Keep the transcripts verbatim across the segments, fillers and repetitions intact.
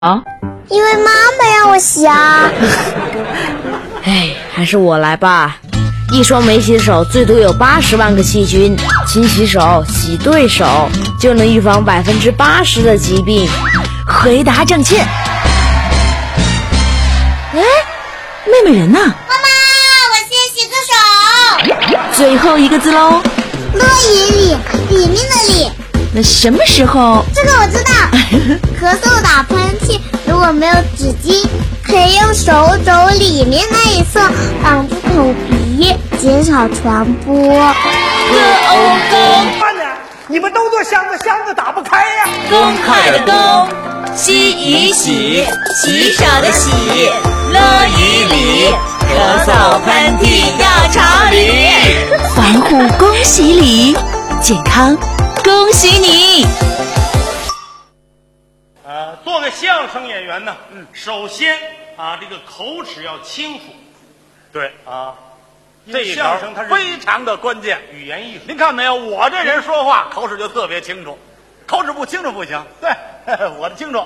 啊？ 因为妈妈让我洗啊。 哎，还是我来吧。一双没洗手最多有八十万个细菌，勤洗手，洗对手，就能预防百分之八十的疾病。回答正确。哎，妹妹人呢？ 妈妈，我先洗个手。 最后一个字喽。 乐饮里，里面的里。 那什么时候？ 这个我知道。咳嗽打喷嚏，如果没有纸巾，可以用手肘里面那一侧挡住口鼻，减少传播。 歌欧公， 慢点，你们都做箱子，箱子打不开呀。 公筷的公，洗与洗，洗手的洗，乐与礼，咳嗽喷嚏要朝里，防护恭喜礼，健康恭喜你。 呃，做个相声演员呢，嗯，首先啊，这个口齿要清楚，对啊， 这一相声它是非常的关键， 语言艺术。 您看没有？我这人说话口齿就特别清楚，口齿不清楚不行。对，我的清楚。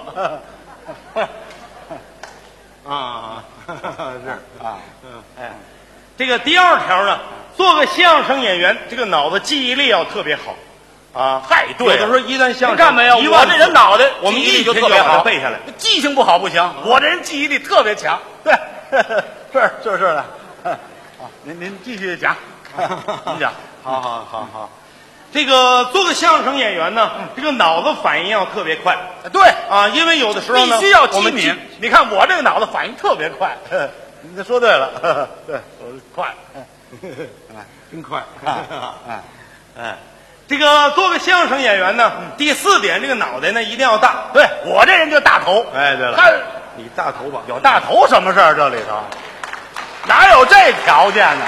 啊，是啊， 嗯，哎，这个第二条呢，做个相声演员，这个脑子记忆力要特别好。啊， 太对了。 有的时候一段相声， 你看没有？ 一万我这人脑袋我们记忆力就就特别好， 背下来。 记性不好不行，我这人记忆力特别强。对，是是是的。啊，您您继续讲，您讲。 好好好好，这个做个相声演员呢，这个脑子反应要特别快。 对啊，因为有的时候呢， 必须要机我们敏。你看我这个脑子反应特别快，你说对了，对，我快， 真快。 哎哎，这个做个相声演员呢，第四点，这个脑袋呢一定要大。 对我这人就大头。 哎，对了， 他你大头吧？ 有大头什么事儿？这里头哪有这条件呢？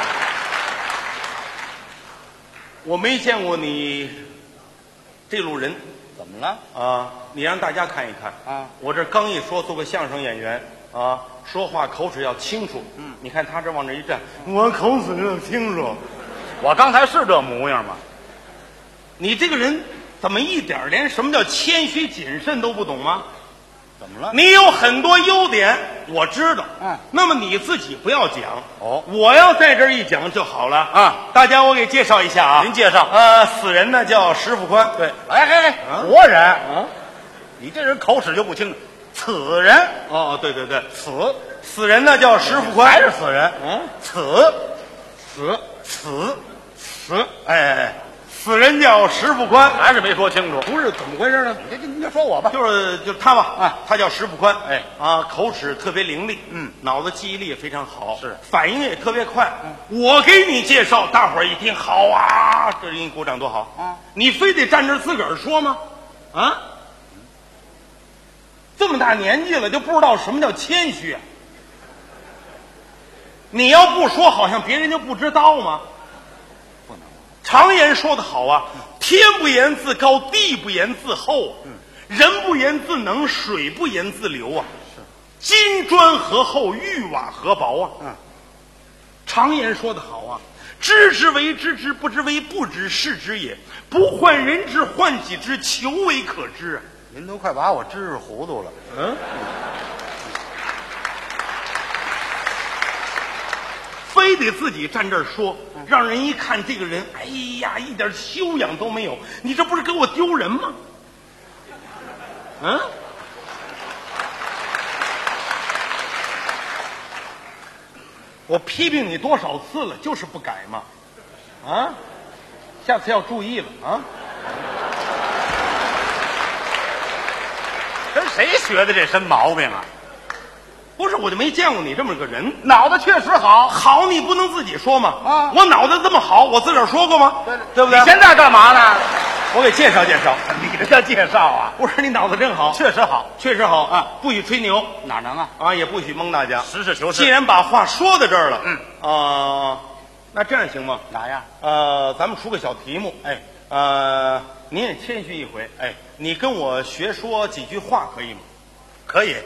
我没见过你这路人怎么了？ 啊！你让大家看一看啊！ 我这刚一说做个相声演员啊，说话口齿要清楚。 嗯， 你看他这往这一站，我口齿要清楚。 我刚才是这模样吗？ 你这个人怎么一点连什么叫谦虚谨慎都不懂吗？ 怎么了？ 你有很多优点，我知道。 嗯， 那么你自己不要讲哦， 我要在这儿一讲就好了。 啊， 大家我给介绍一下啊， 您介绍。 呃，死人呢叫石富宽。 对，哎哎哎， 啊活人啊， 你这人口齿就不清楚。此人， 哦，对对对， 此死人呢叫石富宽， 还是死人？ 嗯， 此死死死，哎哎哎，死人叫石富宽， 还是没说清楚。 不是怎么回事呢？ 你这你就说我吧。 就是就是他吧， 啊他叫石富宽， 哎啊，口齿特别伶俐， 嗯， 脑子记忆力也非常好， 是反应也特别快。我给你介绍，大伙儿一听好啊，这人一鼓掌多好啊！ 你非得站这儿自个儿说吗？啊，这么大年纪了就不知道什么叫谦虚啊？你要不说，好像别人就不知道吗？ 不能。 常言说得好啊，天不言自高，地不言自厚啊，人不言自能，水不言自流啊。金砖何厚，玉瓦何薄啊。 嗯， 常言说得好啊，知之为知之，不知为不知，是知也。不患人之，患己之，求为可知啊。 您都快把我知识糊涂了。 嗯，非得自己站这儿说，让人一看这个人，哎呀，一点修养都没有，你这不是给我丢人吗？嗯，我批评你多少次了，就是不改嘛，啊，下次要注意了啊。 跟谁学的这身毛病啊？ 不是，我就没见过你这么个人。 脑子确实好。 好，你不能自己说吗？ 啊我脑袋这么好，我自个儿说过吗？对不对？ 你现在干嘛呢？ 我给介绍介绍。 你这叫介绍啊？ 不是，你脑子真好， 确实好。 确实好啊！ 不许吹牛哪能啊？ 啊，也不许蒙大家， 实事求是。 既然把话说到这儿了， 嗯啊、那这样行吗？ 哪样？ 呃，咱们出个小题目， 哎， 呃，您也谦虚一回， 哎， 你跟我学说几句话可以吗？ 可以。